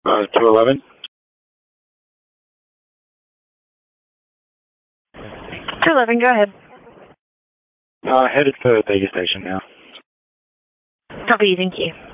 211. 211, go ahead. Headed for Vega Station now. Copy, thank you.